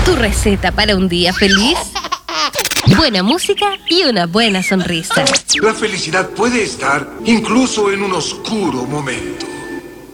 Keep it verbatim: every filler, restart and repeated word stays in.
Tu receta para un día feliz. Buena música y una buena sonrisa. La felicidad puede estar incluso en un oscuro momento.